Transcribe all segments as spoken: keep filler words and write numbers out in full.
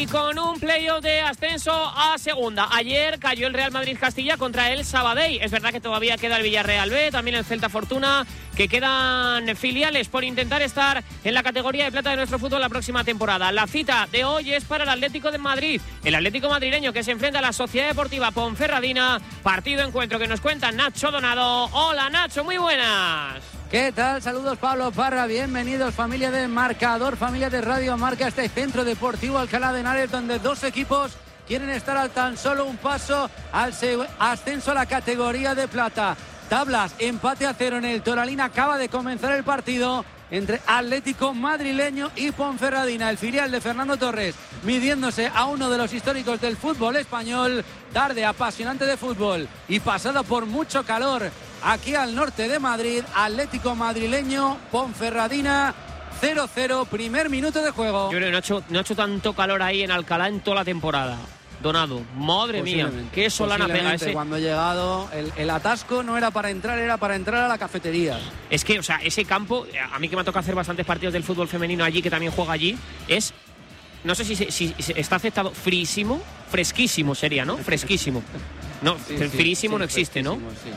con un playoff de ascenso a segunda. Ayer cayó el Real Madrid Castilla contra el Sabadell. Es verdad que todavía queda el Villarreal B, también el Celta Fortuna, que quedan filiales por intentar estar en la categoría de plata de nuestro fútbol la próxima temporada. La cita de hoy es para el Atlético de Madrid, el Atlético madrileño que se enfrenta a la Sociedad Deportiva Ponferradina. Partido encuentro que nos cuenta Nacho Donado. Hola Nacho, muy buenas. ¿Qué tal? Saludos Pablo Parra, bienvenidos familia de Marcador, familia de Radio Marca, este Centro Deportivo Alcalá de Henares, donde dos equipos quieren estar al tan solo un paso al ascenso a la categoría de plata. Tablas, empate a cero en el Toralín, acaba de comenzar el partido entre Atlético madrileño y Ponferradina, el filial de Fernando Torres, midiéndose a uno de los históricos del fútbol español. Tarde apasionante de fútbol y pasada por mucho calor aquí al norte de Madrid. Atlético madrileño, Ponferradina, cero cero, primer minuto de juego. Yo creo que no ha hecho, no ha hecho tanto calor ahí en Alcalá en toda la temporada. Donado, madre mía, qué solana pega ese. Cuando he llegado, el, el atasco no era para entrar, era para entrar a la cafetería. Es que, o sea, ese campo, a mí que me ha tocado hacer bastantes partidos del fútbol femenino allí, que también juega allí, es, no sé si, si, si está aceptado, frísimo, fresquísimo sería, ¿no? Fresquísimo. No, sí, frísimo sí, no sí, existe, ¿no? Sí.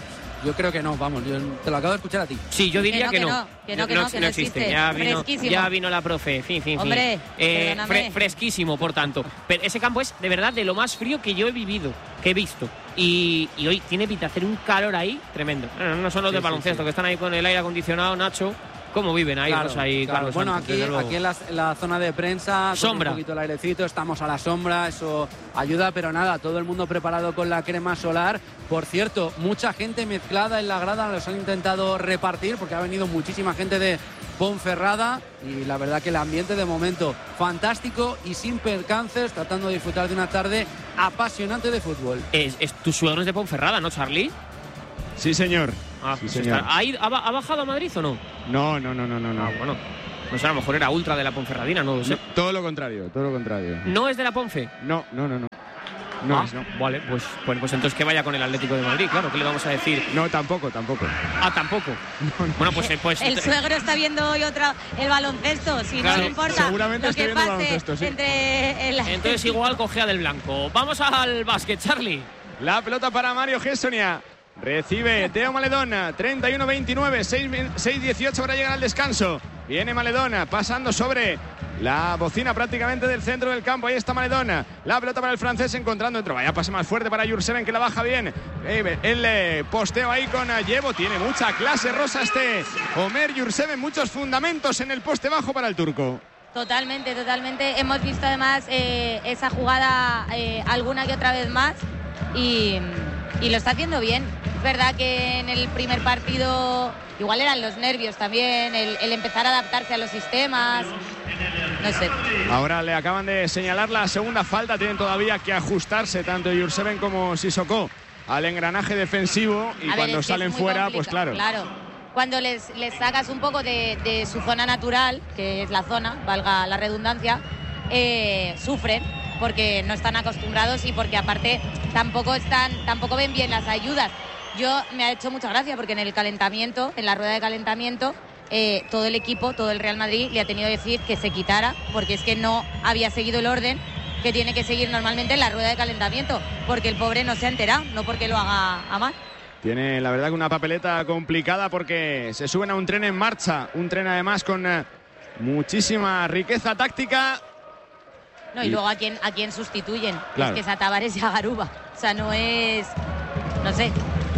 Yo creo que no, vamos, yo te lo acabo de escuchar a ti. Sí, yo diría que no. Que no, que no, que no, que no existe. existe. Ya vino, ya vino la profe, fin, fin, Hombre, fin. Eh, fre fresquísimo, por tanto. Pero ese campo es, de verdad, de lo más frío que yo he vivido, que he visto. Y, y hoy tiene pinta de hacer un calor ahí tremendo. No, no son los sí, de baloncesto, sí, sí. que están ahí con el aire acondicionado, Nacho. ¿Cómo viven ahí, claro, los ahí, claro. Carlos? Bueno, Santos, aquí, aquí en, la, en la zona de prensa, sombra. Un poquito el airecito, estamos a la sombra, eso ayuda, pero nada, todo el mundo preparado con la crema solar. Por cierto, mucha gente mezclada en la grada, los han intentado repartir porque ha venido muchísima gente de Ponferrada y la verdad que el ambiente de momento fantástico y sin percances, tratando de disfrutar de una tarde apasionante de fútbol. Es, es tu suegro es de Ponferrada, ¿no, Charlie? Sí, señor. Ah, sí, pues señor. Está, ¿ha, ido, ha, ¿Ha bajado a Madrid o no? No, no, no, no, no. Ah, bueno. No sé, a lo mejor era ultra de la Ponferradina, no lo sé. No, todo lo contrario, todo lo contrario. ¿No es de la Ponfe? No, no, no, no. No, ah, es, no. Vale, pues, pues, pues entonces que vaya con el Atlético de Madrid, claro, ¿qué le vamos a decir? No, tampoco, tampoco. Ah, tampoco. No, no. Bueno, pues, pues el suegro está viendo hoy otra el baloncesto, si claro, no le importa seguramente lo que viendo pase baloncesto, sí. entre el... Entonces igual cogea del blanco. Vamos al básquet, Charlie. La pelota para Mario Gessonia. Recibe Teo Maledona, treinta y uno veintinueve, seis dieciocho para llegar al descanso. Viene Maledona, pasando sobre la bocina prácticamente del centro del campo. Ahí está Maledona. La pelota para el francés, encontrando dentro. Vaya pase más fuerte para Jurseven, que la baja bien. El eh, posteo ahí con Yevo. Tiene mucha clase rosa este Omer Jurseven. Muchos fundamentos en el poste bajo para el turco. Totalmente, totalmente. Hemos visto además eh, esa jugada eh, alguna que otra vez más. Y, y lo está haciendo bien. Es verdad que en el primer partido igual eran los nervios también, el, el empezar a adaptarse a los sistemas, no sé. Ahora le acaban de señalar la segunda falta, tienen todavía que ajustarse tanto Jurseven como Sissoko al engranaje defensivo y a cuando ver, salen fuera, pues claro. Claro, cuando les, les sacas un poco de, de su zona natural, que es la zona, valga la redundancia, eh, sufren porque no están acostumbrados y porque aparte tampoco están, tampoco ven bien las ayudas. Yo me ha hecho mucha gracia porque en el calentamiento, en la rueda de calentamiento, eh, todo el equipo, todo el Real Madrid le ha tenido que decir que se quitara porque es que no había seguido el orden que tiene que seguir normalmente en la rueda de calentamiento, porque el pobre no se ha enterado, no porque lo haga a mal. Tiene la verdad que una papeleta complicada porque se suben a un tren en marcha, un tren además con eh, muchísima riqueza táctica. No, y, y luego a quién, a quién sustituyen, claro. Es que es a Tavares y a Garuba, o sea, no es, no sé.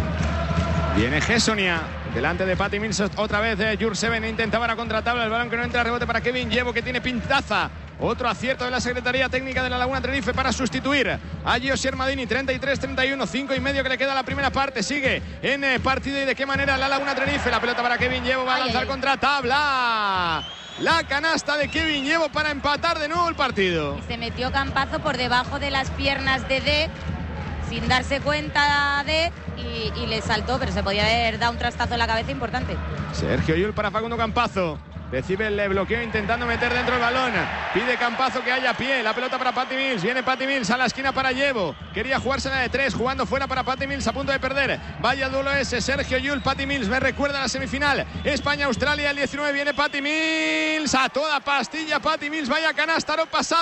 Viene Gessonia, delante de Patty Mills, otra vez eh, Jurseven intentaba la contratabla, el balón que no entra, rebote para Kevin Yevo, que tiene pintaza. Otro acierto de la Secretaría Técnica de la Laguna Tenerife para sustituir a Gio Siermadini. Treinta y tres treinta y uno, cinco y medio que le queda la primera parte. Sigue en eh, partido y de qué manera la Laguna Tenerife. La pelota para Kevin Yevo, va a lanzar ay, ay. contra tabla. La canasta de Kevin Yevo para empatar de nuevo el partido. Y se metió Campazo por debajo de las piernas de Dek, sin darse cuenta de y, y le saltó, pero se podía haber dado un trastazo en la cabeza importante. Sergio Llull para Facundo Campazo. Recibe el bloqueo intentando meter dentro el balón. Pide Campazo que haya pie. La pelota para Patty Mills. Viene Patty Mills a la esquina para Yevo. Quería jugársela de tres. Jugando fuera para Patty Mills a punto de perder. Vaya duelo ese. Sergio Llull, Patty Mills. Me recuerda a la semifinal. España-Australia el diecinueve. Viene Patty Mills. A toda pastilla Patty Mills. Vaya canasta. No pasado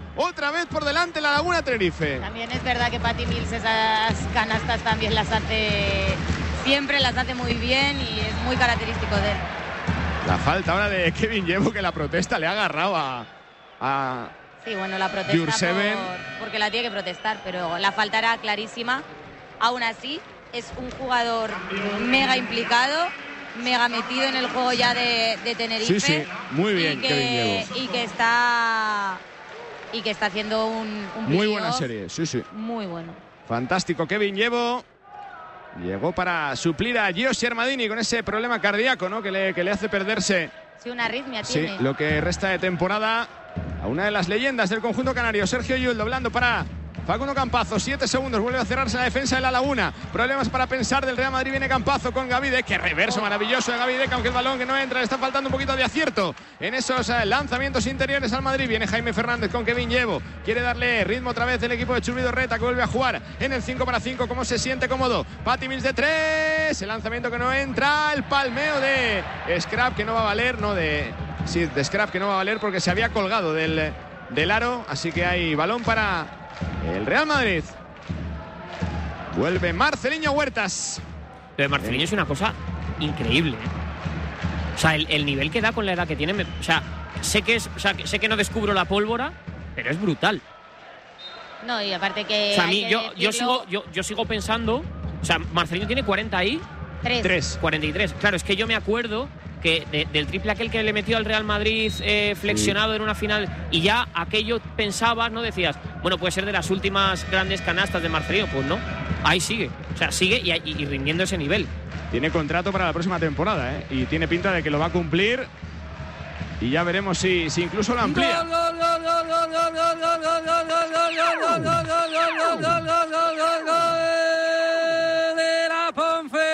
otra vez por delante la Laguna Tenerife. También es verdad que Patty Mills esas canastas también las hace, siempre las hace muy bien y es muy característico de él. La falta ahora de Kevin Llevo, que la protesta le ha agarrado a... a... Sí, bueno, la protesta por, porque la tiene que protestar, pero la falta era clarísima. Aún así, es un jugador mega implicado, mega metido en el juego ya de, de Tenerife. Sí, sí, muy bien, y que, Kevin Llevo. Y que está y que está haciendo un, un muy buena serie, sí, sí. Muy bueno. Fantástico Kevin Llevo. Llegó para suplir a Gio Shermadini con ese problema cardíaco, ¿no? Que le, que le hace perderse. Sí, una arritmia sí, tiene. lo que resta de temporada. A una de las leyendas del conjunto canario, Sergio Llull, doblando para Facundo Campazo, siete segundos, vuelve a cerrarse la defensa de la Laguna. Problemas para pensar del Real Madrid, viene Campazo con Gavide, que reverso maravilloso de Gavide, aunque el balón que no entra, le está faltando un poquito de acierto en esos eh, lanzamientos interiores al Madrid. Viene Jaime Fernández con Kevin Llevo, quiere darle ritmo otra vez el equipo de Churrido Reta, que vuelve a jugar en el cinco para cinco, como se siente cómodo. Patty Mills de tres, el lanzamiento que no entra, el palmeo de Scrap que no va a valer, no de... Sí, de Scrap que no va a valer porque se había colgado del, del aro, así que hay balón para el Real Madrid. Vuelve Marceliño Huertas. Lo de Marceliño es una cosa increíble, ¿eh? O sea, el, el nivel que da con la edad que tiene, me, o sea, sé que es, o sea, sé que no descubro la pólvora, pero es brutal. No, y aparte que... O sea, a mí, yo, yo, sigo, yo, yo sigo pensando, o sea, Marceliño tiene cuarenta y... Tres. Tres. cuarenta y tres. Claro, es que yo me acuerdo que de, del triple aquel que le metió al Real Madrid eh, flexionado sí. en una final, y ya aquello pensabas, ¿no? Decías, bueno, puede ser de las últimas grandes canastas de Marceliño. Pues no, ahí sigue. O sea, sigue y, y, y rindiendo ese nivel. Tiene contrato para la próxima temporada, ¿eh? Y tiene pinta de que lo va a cumplir. Y ya veremos si, si incluso lo amplía. De la Ponfe.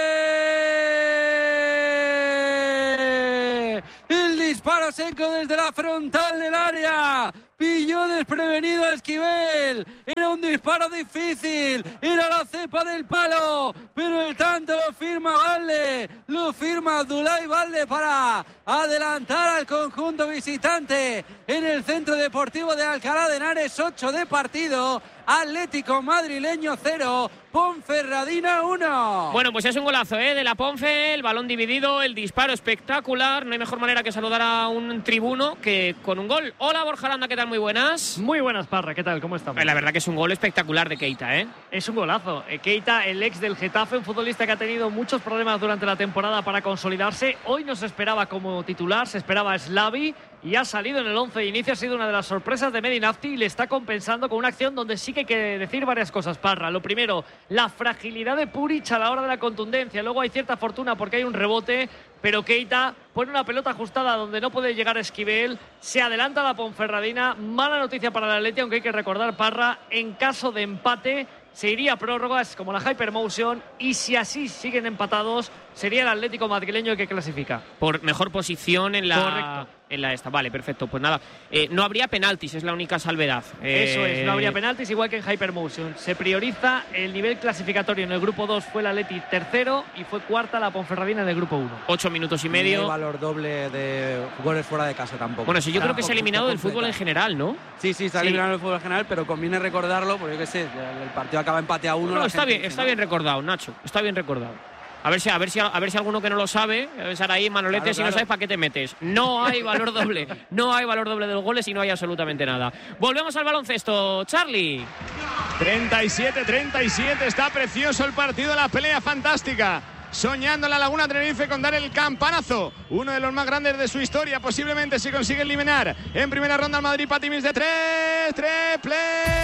El disparo seco desde la frontal del área. Pilló desprevenido a Esquivel. Era un disparo difícil. Era la cepa del palo. Pero el tanto lo firma Valde. Lo firma Abdoulaye Valde para adelantar al conjunto visitante en el Centro Deportivo de Alcalá de Henares. ocho de partido. Atlético madrileño cero, Ponferradina uno. Bueno, pues es un golazo, ¿eh? De la Ponfe, el balón dividido, el disparo espectacular. No hay mejor manera que saludar a un tribuno que con un gol. Hola, Borja Aranda, ¿qué tal? Muy buenas. Muy buenas, Parra, ¿qué tal? ¿Cómo estamos? La verdad que es un gol espectacular de Keita, ¿eh? Es un golazo. Keita, el ex del Getafe, un futbolista que ha tenido muchos problemas durante la temporada para consolidarse. Hoy no se esperaba como titular, se esperaba a Slavi y ha salido en el once de inicio. Ha sido una de las sorpresas de Medinafti y le está compensando con una acción donde sí que hay que decir varias cosas, Parra. Lo primero, la fragilidad de Puric a la hora de la contundencia. Luego hay cierta fortuna porque hay un rebote, pero Keita pone una pelota ajustada donde no puede llegar a Esquivel. Se adelanta la Ponferradina. Mala noticia para el Atleti, aunque hay que recordar, Parra, en caso de empate se iría a prórrogas como la Hypermotion, y si así siguen empatados sería el Atlético madrileño el que clasifica. Por mejor posición en la... Correcto. En la esta, vale, perfecto. Pues nada, eh, no habría penaltis, es la única salvedad. Eh... Eso es, no habría penaltis, igual que en Hypermotion. Se prioriza el nivel clasificatorio. En el grupo dos fue el Atleti tercero y fue cuarta la Ponferradina en el grupo uno. Ocho minutos y medio. No hay valor doble de goles fuera de casa tampoco. Bueno, sí, yo creo que se ha eliminado del completa. fútbol en general, ¿no? Sí, sí, se ha sí. eliminado del fútbol en general, pero conviene recordarlo, porque yo qué sé, el partido acaba empate a uno. No, la está gente bien, dice, está ¿no? bien recordado, Nacho. Está bien recordado. A ver si, a ver si, a ver si alguno que no lo sabe, a ver ahí, Manolete, claro, si claro. no sabes para qué te metes. No hay valor doble, no hay valor doble de los goles y no hay absolutamente nada. Volvemos al baloncesto, Charlie. treinta y siete treinta y siete, está precioso el partido, la pelea fantástica. Soñando la Laguna Tenerife con dar el campanazo, uno de los más grandes de su historia. Posiblemente si consigue eliminar en primera ronda al Madrid. Patty Mills de tres, triple.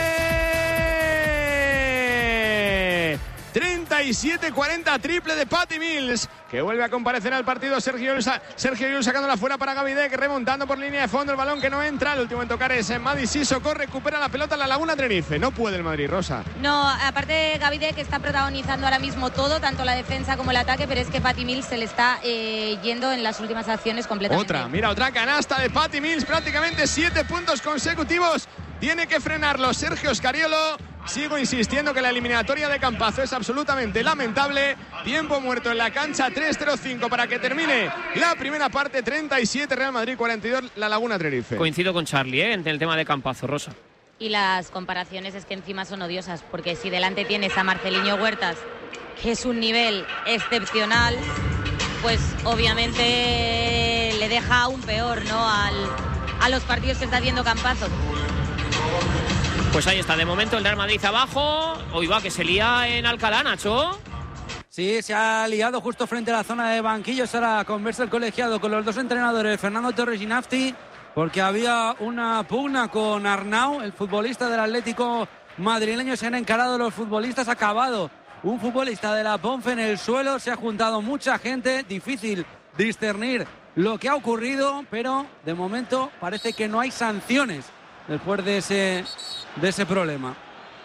treinta y siete cuarenta, triple de Patty Mills, que vuelve a comparecer al partido. Sergio Llull, Sergio Llull sacándola fuera para Gavidec, remontando por línea de fondo, el balón que no entra. El último en tocar es Madi Sissoko, recupera la pelota la Laguna Tenerife. No puede el Madrid, Rosa. No, aparte Gavidec está protagonizando ahora mismo todo, tanto la defensa como el ataque, pero es que Patty Mills se le está eh, yendo en las últimas acciones completamente. Otra, mira, otra canasta de Patty Mills, prácticamente siete puntos consecutivos. Tiene que frenarlo Sergio Scariolo Sigo insistiendo que la eliminatoria de Campazo es absolutamente lamentable. Tiempo muerto en la cancha, tres cero cinco para que termine la primera parte. Treinta y siete Real Madrid, cuarenta y dos La Laguna Tenerife. Coincido con Charlie, ¿eh? En el tema de Campazo, Rosa. Y las comparaciones es que encima son odiosas, porque si delante tienes a Marceliño Huertas, que es un nivel excepcional, pues obviamente le deja aún peor, ¿no?, Al, a los partidos que está haciendo Campazo. Pues ahí está, de momento el Real Madrid abajo. Hoy va, que se lía en Alcalá, Nacho. Sí, se ha liado justo frente a la zona de banquillos. Ahora conversa el colegiado con los dos entrenadores, Fernando Torres y Nafti, porque había una pugna con Arnau, el futbolista del Atlético madrileño. Se han encarado los futbolistas, ha acabado un futbolista de la Ponfe en el suelo, se ha juntado mucha gente, difícil discernir lo que ha ocurrido, pero de momento parece que no hay sanciones después de ese, de ese problema.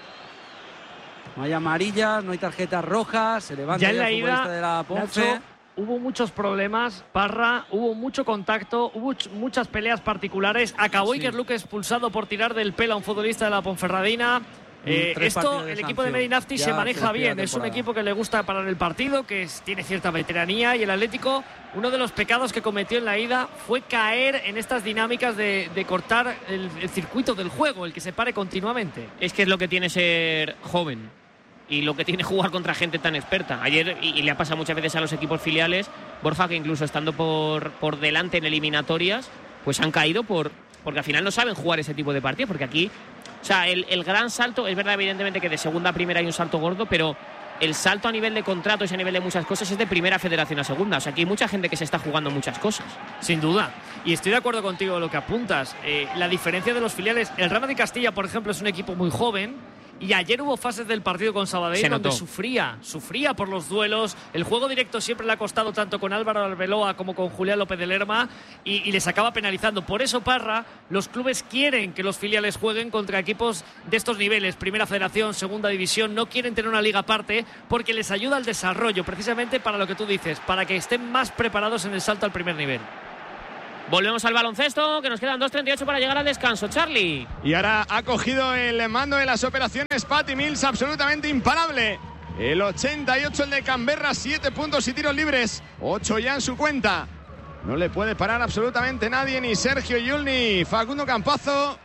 No hay amarillas, no hay tarjetas rojas, se levanta ya en ya la el futbolista ida, de la Ponfe. Nacho, hubo muchos problemas, Parra, hubo mucho contacto, hubo ch- muchas peleas particulares. Acabó Sí. Iker Luque expulsado por tirar del pelo a un futbolista de la Ponferradina. Eh, Tres esto, partidos de el equipo de sanción. Medinafti Ya se se maneja despide la bien, es un temporada. equipo que le gusta parar el partido, que es- tiene cierta veteranía, y el Atlético, uno de los pecados que cometió en la ida fue caer en estas dinámicas de, de cortar el, el circuito del juego, el que se pare continuamente. Es que es lo que tiene ser joven y lo que tiene jugar contra gente tan experta. Ayer, y, y le ha pasado muchas veces a los equipos filiales, Borja, que incluso estando por, por delante en eliminatorias, pues han caído por porque al final no saben jugar ese tipo de partidos, porque aquí, o sea, el, el gran salto, es verdad evidentemente que de segunda a primera hay un salto gordo, pero el salto a nivel de contratos y a nivel de muchas cosas es de primera federación a segunda. O sea, aquí hay mucha gente que se está jugando muchas cosas. Sin duda. Y estoy de acuerdo contigo en lo que apuntas. Eh, la diferencia de los filiales. El Real Madrid Castilla, por ejemplo, es un equipo muy joven. Y ayer hubo fases del partido con Sabadell Se donde notó. sufría, sufría por los duelos. El juego directo siempre le ha costado tanto con Álvaro Arbeloa como con Julián López de Lerma y, y les acaba penalizando. Por eso, Parra, los clubes quieren que los filiales jueguen contra equipos de estos niveles, Primera Federación, Segunda División. No quieren tener una liga aparte porque les ayuda al desarrollo, precisamente para lo que tú dices, para que estén más preparados en el salto al primer nivel. Volvemos al baloncesto, que nos quedan dos treinta y ocho para llegar al descanso. Charlie. Y ahora ha cogido el mando de las operaciones Patty Mills, absolutamente imparable. El ochenta y ocho el de Canberra, siete puntos y tiros libres, ocho ya en su cuenta. No le puede parar absolutamente nadie, ni Sergio Llull ni Facundo Campazo.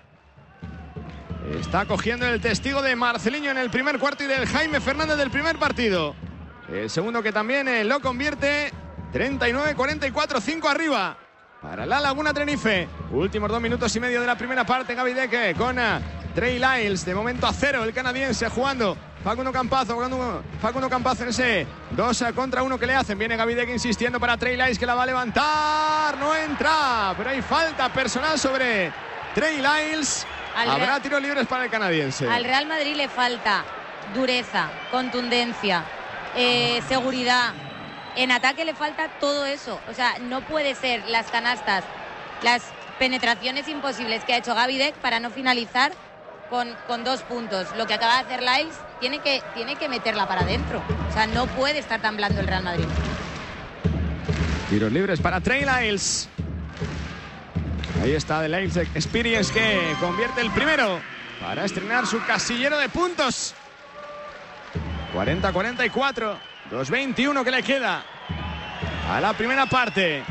Está cogiendo el testigo de Marceliño en el primer cuarto y del Jaime Fernández del primer partido. El segundo que también eh, lo convierte. treinta y nueve cuarenta y cuatro, cinco arriba para la Laguna Tenerife. Últimos dos minutos y medio de la primera parte. Gaby Deque con uh, Trey Lyles. De momento a cero el canadiense jugando. Facundo Campazo, Facundo, Facundo Campazo en ese dos contra uno que le hacen. Viene Gaby Deque insistiendo para Trey Lyles, que la va a levantar. No entra, pero hay falta personal sobre Trey Lyles. Al Habrá Real, tiros libres para el canadiense. al Real Madrid le falta dureza, contundencia, eh, seguridad. En ataque le falta todo eso. O sea, no puede ser las canastas, las penetraciones imposibles que ha hecho Gaby Deck para no finalizar con, con dos puntos. Lo que acaba de hacer Lyles tiene que, tiene que meterla para adentro. O sea, no puede estar tan blando el Real Madrid. Tiros libres para Trey Lyles. Ahí está The Lyles Experience, que convierte el primero para estrenar su casillero de puntos. cuarenta cuarenta y cuatro. dos veintiuno que le queda a la primera parte.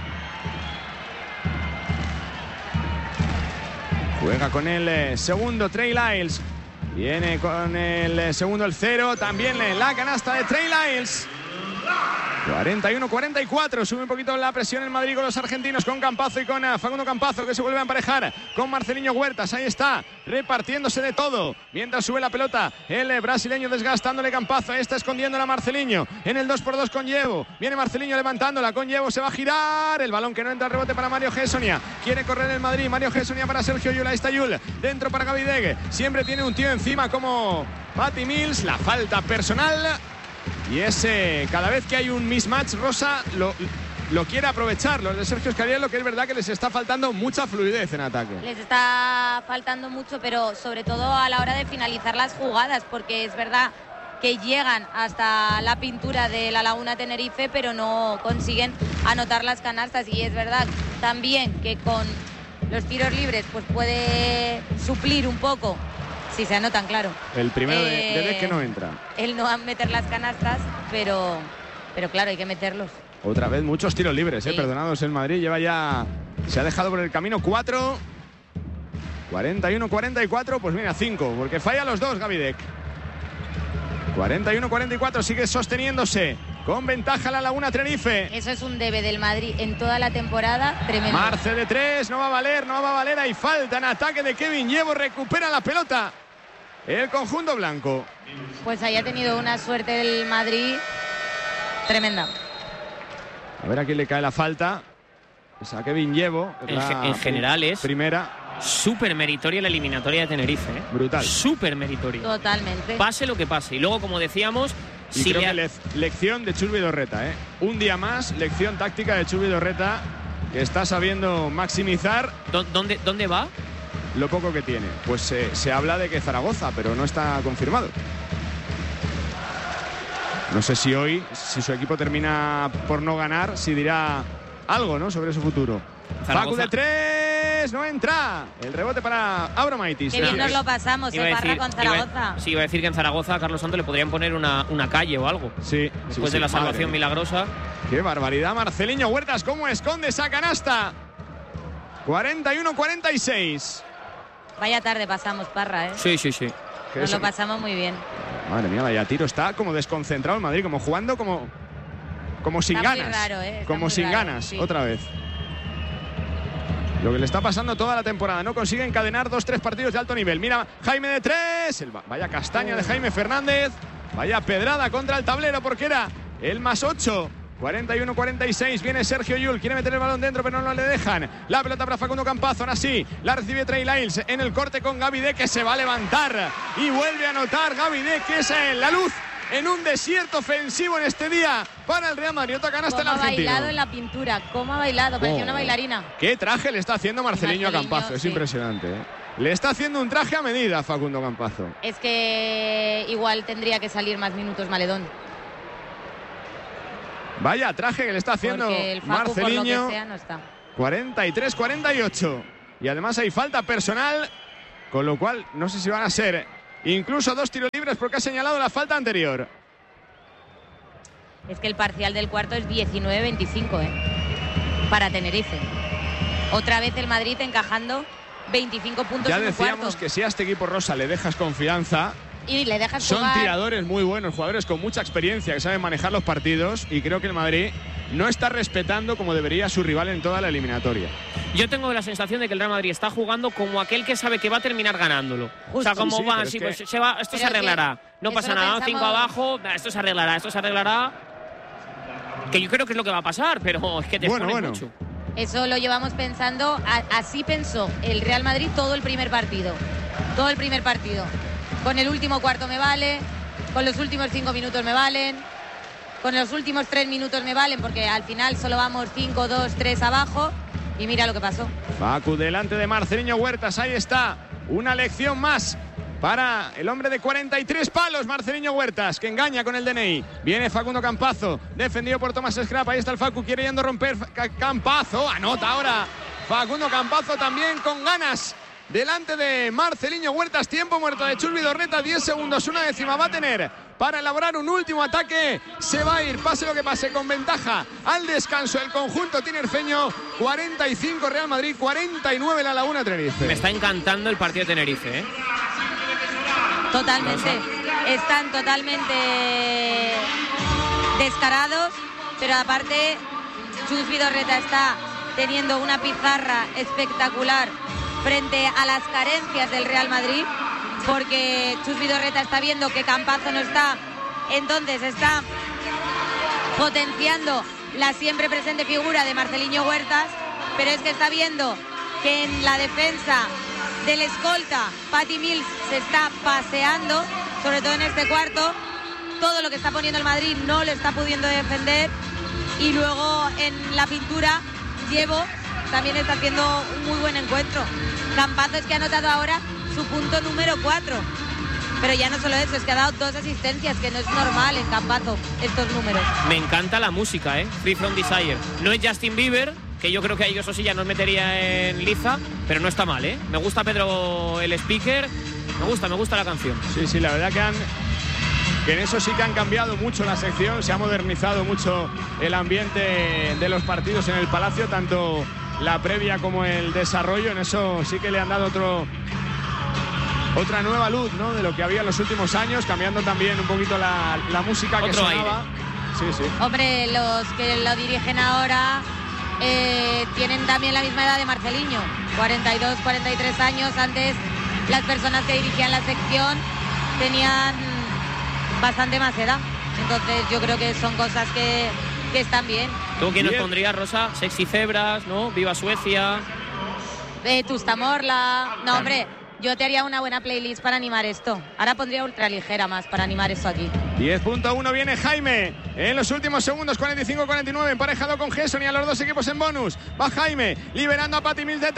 Juega con el eh, segundo Trey Lyles. Viene con el eh, segundo el cero. También en la canasta de Trey Lyles. cuarenta y uno cuarenta y cuatro. Sube un poquito la presión en Madrid con los argentinos, con Campazo y con uh, Facundo Campazo, que se vuelve a emparejar con Marceliño Huertas. Ahí está, repartiéndose de todo mientras sube la pelota el eh, brasileño, desgastándole Campazo. Ahí está escondiéndola Marceliño en el dos por dos con Llevo. Viene Marceliño levantándola con Llevo, se va a girar el balón, que no entra, el rebote para Mario Gessonia. Quiere correr el Madrid, Mario Gessonia para Sergio Llull. Ahí está Llull, dentro para Gaby Degue. Siempre tiene un tío encima como Patty Mills. La falta personal. Y ese, cada vez que hay un mismatch, Rosa lo, lo quiere aprovechar. Los de Sergio Escariolo, que es verdad que les está faltando mucha fluidez en ataque. Les está faltando mucho, pero sobre todo a la hora de finalizar las jugadas, porque es verdad que llegan hasta la pintura de la Laguna Tenerife, pero no consiguen anotar las canastas. Y es verdad también que con los tiros libres pues puede suplir un poco Sí, se anotan, claro. El primero Eh, de, de que no entra. Él no va a meter las canastas, pero, pero claro, hay que meterlos. Otra vez muchos tiros libres, eh, Sí. perdonados el Madrid. Lleva ya, se ha dejado por el camino cuatro. cuarenta y uno cuarenta y cuatro, pues mira, cinco, porque falla los dos Gavidec. cuarenta y uno cuarenta y cuatro, sigue sosteniéndose. Con ventaja la Laguna Tenerife. Eso es un debe del Madrid en toda la temporada, tremendo. Marce de tres, no va a valer, no va a valer. Hay falta en ataque de Kevin Llevo, recupera la pelota el conjunto blanco. Pues ahí ha tenido una suerte el Madrid tremenda. A ver a quién le cae la falta. Es a Kevin Llevo. En, ge- en general es primera. súper meritoria la eliminatoria de Tenerife, ¿eh? Brutal. Súper meritoria. Totalmente. Pase lo que pase. Y luego, como decíamos, Y si creo le- que le- lección de Chus Vidorreta, ¿eh? Un día más, lección táctica de Chus Vidorreta, que está sabiendo maximizar ¿Dó- ¿dónde, ¿dónde va? lo poco que tiene. Pues se, se habla de que Zaragoza, pero no está confirmado. No sé si hoy, si su equipo termina por no ganar, si dirá algo, ¿no?, sobre su futuro. Zaragoza. Facu de tres, no entra. El rebote para Abromaitis. Qué bien nos lo pasamos, Iba eh, a Parra, decir- con iba- Zaragoza. sí, iba a decir que en Zaragoza a Carlos Santos le podrían poner una, una calle o algo. Sí, Después sí, de sí, la madre salvación mía. milagrosa. Qué barbaridad, Marceliño Huertas, cómo esconde esa canasta. cuarenta y uno cuarenta y seis. Vaya tarde pasamos, Parra, ¿eh? Sí, sí, sí. Que Nos eso- lo pasamos muy bien. Madre mía, vaya tiro, está como desconcentrado el Madrid, como jugando como, como sin Está muy ganas. raro, ¿eh? Está Como muy sin raro, ganas, sí. otra vez. Lo que le está pasando toda la temporada, no consigue encadenar dos, tres partidos de alto nivel. Mira, Jaime de tres, el, vaya castaña de Jaime Fernández, vaya pedrada contra el tablero porque era el más ocho. cuarenta y uno cuarenta y seis, viene Sergio Llull, quiere meter el balón dentro pero no le dejan. La pelota para Facundo Campazo, ahora sí, la recibe Trey Lyles en el corte con Gavidec, que se va a levantar y vuelve a anotar Gavidec, que es la luz en un desierto ofensivo en este día para el Real Madrid. Otra canasta el Cómo ha argentino. bailado en la pintura, cómo ha bailado, parecía Oh. una bailarina. ¿Qué traje le está haciendo Marceliño a Marceliño, Campazo? Es sí. impresionante, ¿eh? Le está haciendo un traje a medida a Facundo Campazo. Es que igual tendría que salir más minutos Maledón. Vaya traje que le está haciendo Porque el Facu, por lo que Marceliño. sea, no está. cuarenta y tres cuarenta y ocho. Y además hay falta personal, con lo cual no sé si van a ser incluso dos tiros libres porque ha señalado la falta anterior. Es que el parcial del cuarto es diecinueve veinticinco, ¿eh? Para Tenerife. Otra vez el Madrid encajando veinticinco puntos Ya en un decíamos cuarto. que si a este equipo rosa le dejas confianza, Y le dejas son jugar. tiradores muy buenos, jugadores con mucha experiencia que saben manejar los partidos, y creo que el Madrid no está respetando como debería a su rival en toda la eliminatoria. Yo tengo la sensación de que el Real Madrid está jugando como aquel que sabe que va a terminar ganándolo. O sea, Justo. como Sí, sí, va, pero sí, es pues que- se va, esto Pero se arreglará. que No eso pasa lo nada, pensamos- cinco abajo, bah, esto se arreglará, esto se arreglará. Que yo creo que es lo que va a pasar, pero es que te Bueno, expones bueno. mucho. Eso lo llevamos pensando, a- así pensó el Real Madrid todo el primer partido. Todo el primer partido. Con el último cuarto me vale, con los últimos cinco minutos me valen, con los últimos tres minutos me valen, porque al final solo vamos cinco, dos, tres abajo, y mira lo que pasó. Facu delante de Marceliño Huertas, ahí está, una lección más para el hombre de cuarenta y tres palos, Marceliño Huertas, que engaña con el D N I. Viene Facundo Campazo, defendido por Tomás Scrap, ahí está el Facu, quiere yendo a romper, Ca- Campazo, anota ahora Facundo Campazo también con ganas. Delante de Marceliño Huertas, tiempo muerto de Chus Vidorreta, diez segundos, una décima va a tener para elaborar un último ataque. Se va a ir, pase lo que pase, con ventaja al descanso el conjunto tinerfeño. cuarenta y cinco Real Madrid, cuarenta y nueve la Laguna Tenerife. Me está encantando el partido de Tenerife, ¿eh? Totalmente. Están totalmente descarados, pero aparte Chus Vidorreta está teniendo una pizarra espectacular frente a las carencias del Real Madrid, porque Chus Vidorreta está viendo que Campazo no está, entonces está potenciando la siempre presente figura de Marceliño Huertas, pero es que está viendo que en la defensa del escolta Patty Mills se está paseando, sobre todo en este cuarto. Todo lo que está poniendo el Madrid no lo está pudiendo defender, y luego en la pintura Llevo también está haciendo un muy buen encuentro. Campazo es que ha anotado ahora su punto número cuatro, pero ya no solo eso, es que ha dado dos asistencias, que no es normal en Campazo estos números. Me encanta la música, ¿eh? Free From Desire. No es Justin Bieber, que yo creo que ahí eso sí ya nos metería en liza, pero no está mal, ¿eh? Me gusta Pedro el speaker, Me gusta, me gusta la canción. Sí, sí, la verdad que han... que en eso sí que han cambiado mucho la sección, se ha modernizado mucho el ambiente de los partidos en el Palacio, tanto la previa como el desarrollo. En eso sí que le han dado otro otra nueva luz, ¿no?, de lo que había en los últimos años, cambiando también un poquito la, la música que otro sonaba. Aire. Sí, sí. Hombre, los que lo dirigen ahora eh, tienen también la misma edad de Marceliño, cuarenta y dos, cuarenta y tres años. Antes las personas que dirigían la sección tenían bastante más edad, entonces yo creo que son cosas que, que están bien. ¿Tú quién nos pondrías, Rosa? Sexy Cebras, ¿no? Viva Suecia. Eh, Tustamorla. No, hombre, yo te haría una buena playlist para animar esto. Ahora pondría ultraligera más para animar esto aquí. diez punto uno viene Jaime en los últimos segundos, cuarenta y cinco cuarenta y nueve, emparejado con Gesson y a los dos equipos en bonus. Va Jaime, liberando a Pati Mills de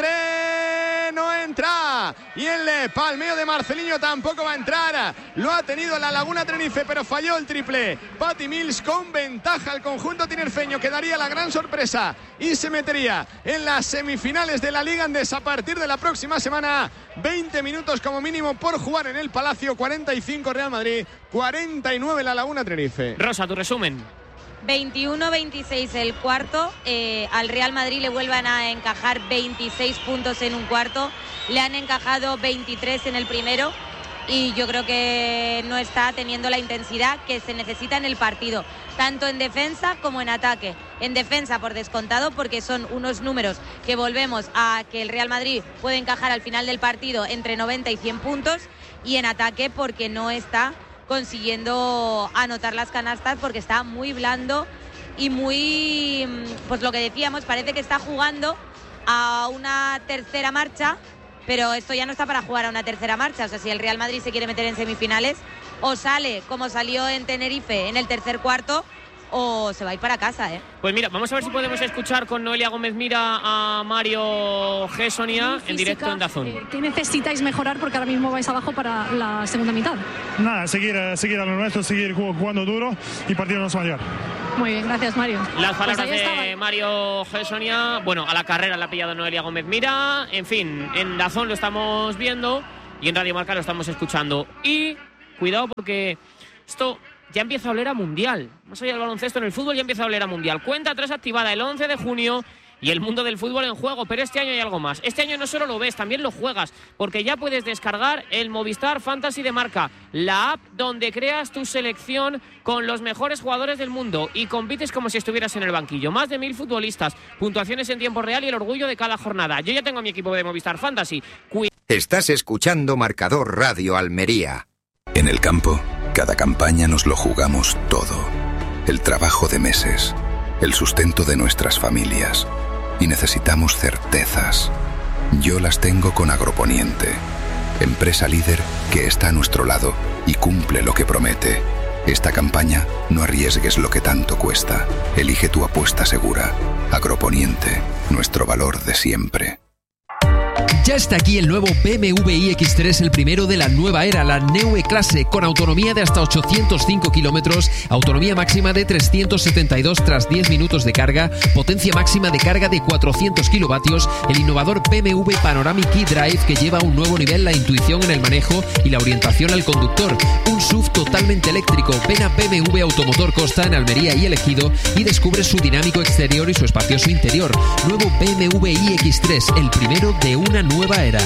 tres, no entra. Y el palmeo de Marceliño tampoco va a entrar. Lo ha tenido la Laguna Tenerife, pero falló el triple. Pati Mills con ventaja al conjunto tinerfeño, que daría la gran sorpresa y se metería en las semifinales de la Liga Andesa a partir de la próxima semana. veinte minutos como mínimo por jugar en el Palacio, cuarenta y cinco Real Madrid, cuarenta y nueve la Laguna Tenerife. Rosa, tu resumen. veintiuno veintiséis el cuarto, eh, al Real Madrid le vuelvan a encajar veintiséis puntos en un cuarto, le han encajado veintitrés en el primero y yo creo que no está teniendo la intensidad que se necesita en el partido, tanto en defensa como en ataque. En defensa por descontado, porque son unos números que volvemos a que el Real Madrid puede encajar al final del partido entre noventa y cien puntos, y en ataque porque no está consiguiendo anotar las canastas, porque está muy blando y muy, pues lo que decíamos, parece que está jugando a una tercera marcha, pero esto ya no está para jugar a una tercera marcha. O sea, si el Real Madrid se quiere meter en semifinales, o sale como salió en Tenerife en el tercer cuarto, o se va a ir para casa, ¿eh? Pues mira, vamos a ver si podemos escuchar con Noelia Gómez Mira a Mario Gessonia en directo en Dazón. Eh, ¿Qué necesitáis mejorar? Porque ahora mismo vais abajo para la segunda mitad. Nada, seguir, seguir a lo nuestro, seguir jugando duro y partido nos va a llegar. Muy bien, gracias, Mario. Las palabras Pues de Mario Gessonia. Bueno, a la carrera la ha pillado Noelia Gómez Mira. En fin, en Dazón lo estamos viendo y en Radio Marca lo estamos escuchando. Y cuidado, porque esto ya empieza a oler a mundial. Más allá del baloncesto, en el fútbol ya empieza a oler a mundial. Cuenta atrás activada el once de junio y el mundo del fútbol en juego. Pero este año hay algo más. Este año no solo lo ves, también lo juegas, porque ya puedes descargar el Movistar Fantasy de Marca, la app donde creas tu selección con los mejores jugadores del mundo y compites como si estuvieras en el banquillo. Más de mil futbolistas, puntuaciones en tiempo real y el orgullo de cada jornada. Yo ya tengo mi equipo de Movistar Fantasy. Cuid- Estás escuchando Marcador Radio Almería. En el campo, cada campaña nos lo jugamos todo. El trabajo de meses, el sustento de nuestras familias. Y necesitamos certezas. Yo las tengo con Agroponiente, empresa líder que está a nuestro lado y cumple lo que promete. Esta campaña, no arriesgues lo que tanto cuesta. Elige tu apuesta segura. Agroponiente, nuestro valor de siempre. Ya está aquí el nuevo B M W i X tres, el primero de la nueva era, la Neue Klasse, con autonomía de hasta ochocientos cinco kilómetros, autonomía máxima de trescientos setenta y dos tras diez minutos de carga, potencia máxima de carga de cuatrocientos kilovatios, el innovador B M W Panoramic eDrive, que lleva a un nuevo nivel la intuición en el manejo y la orientación al conductor, un S U V totalmente eléctrico. Ven a B M W Automotor Costa en Almería y El Ejido y descubre su dinámico exterior y su espacioso interior. Nuevo B M W i X tres, el primero de una nueva era.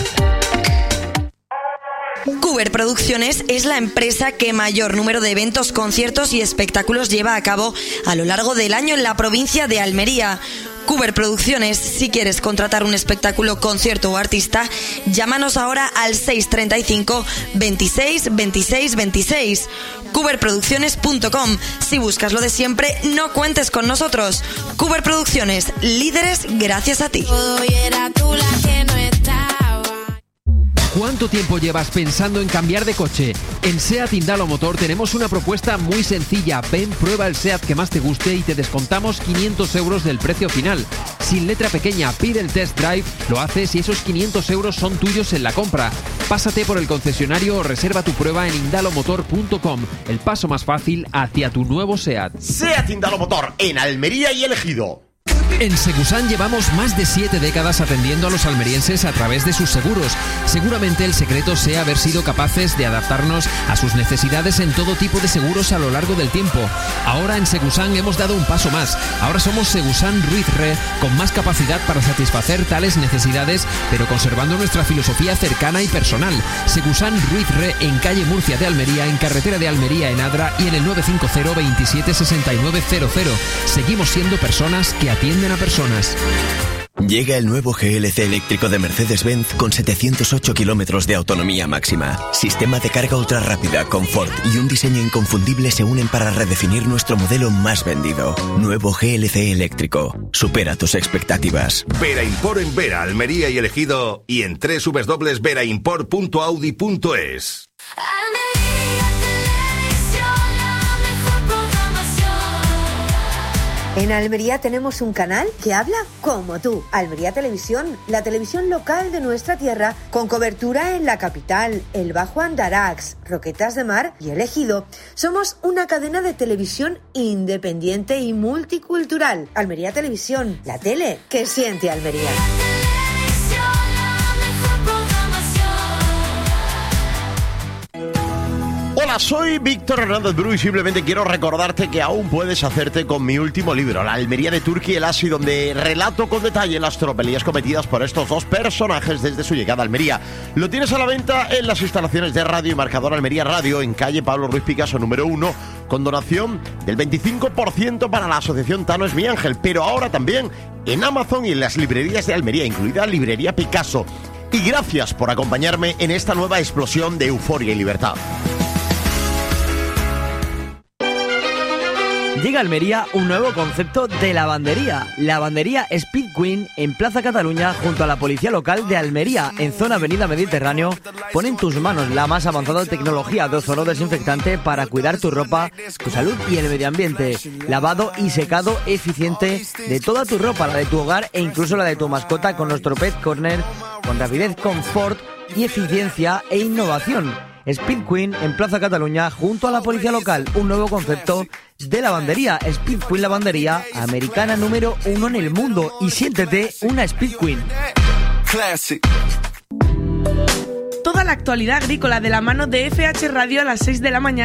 Cuber Producciones es la empresa que mayor número de eventos, conciertos y espectáculos lleva a cabo a lo largo del año en la provincia de Almería. Cuber Producciones, si quieres contratar un espectáculo, concierto o artista, llámanos ahora al seis treinta y cinco, veintiséis, veintiséis, veintiséis. cuber producciones punto com. Si buscas lo de siempre, no cuentes con nosotros. Cuber Producciones, líderes gracias a ti. ¿Cuánto tiempo llevas pensando en cambiar de coche? En SEAT Indalo Motor tenemos una propuesta muy sencilla. Ven, prueba el SEAT que más te guste y te descontamos quinientos euros del precio final. Sin letra pequeña, pide el test drive, lo haces y esos quinientos euros son tuyos en la compra. Pásate por el concesionario o reserva tu prueba en indalo motor punto com. El paso más fácil hacia tu nuevo SEAT. SEAT Indalo Motor en Almería y El Ejido. En Segusan llevamos más de siete décadas atendiendo a los almerienses a través de sus seguros. Seguramente el secreto sea haber sido capaces de adaptarnos a sus necesidades en todo tipo de seguros a lo largo del tiempo. Ahora en Segusan hemos dado un paso más. Ahora somos Segusan Ruiz Re, con más capacidad para satisfacer tales necesidades, pero conservando nuestra filosofía cercana y personal. Segusan Ruiz Re en calle Murcia de Almería, en carretera de Almería en Adra y en el nueve cinco cero veintisiete sesenta y nueve cero cero. Seguimos siendo personas que atienden a personas. Llega el nuevo G L C eléctrico de Mercedes-Benz con setecientos ocho kilómetros de autonomía máxima. Sistema de carga ultra rápida, confort y un diseño inconfundible se unen para redefinir nuestro modelo más vendido. Nuevo G L C eléctrico. Supera tus expectativas. Vera Import en Vera, Almería y El Ejido y en doble u doble u doble u punto vera import punto audi punto es. En Almería tenemos un canal que habla como tú. Almería Televisión, la televisión local de nuestra tierra, con cobertura en la capital, el Bajo Andarax, Roquetas de Mar y El Ejido. Somos una cadena de televisión independiente y multicultural. Almería Televisión, la tele que siente Almería. Hola, soy Víctor Hernández Bru y simplemente quiero recordarte que aún puedes hacerte con mi último libro, La Almería de Turki y el Asi, donde relato con detalle las tropelías cometidas por estos dos personajes desde su llegada a Almería. Lo tienes a la venta en las instalaciones de Radio y Marcador Almería Radio, en calle Pablo Ruiz Picasso número uno, con donación del veinticinco por ciento para la asociación Tano es mi ángel, pero ahora también en Amazon y en las librerías de Almería, incluida Librería Picasso. Y gracias por acompañarme en esta nueva explosión de euforia y libertad. Llega a Almería un nuevo concepto de lavandería. Lavandería Speed Queen en Plaza Cataluña, junto a la policía local de Almería, en zona Avenida Mediterráneo. Pon en tus manos la más avanzada tecnología de ozono desinfectante para cuidar tu ropa, tu salud y el medio ambiente. Lavado y secado eficiente de toda tu ropa, la de tu hogar e incluso la de tu mascota, con nuestro Pet Corner, con rapidez, confort y eficiencia e innovación. Speed Queen en Plaza Cataluña, junto a la policía local. Un nuevo concepto de lavandería. Speed Queen Lavandería, americana número uno en el mundo. Y siéntete una Speed Queen. Toda la actualidad agrícola de la mano de F H Radio a las seis de la mañana.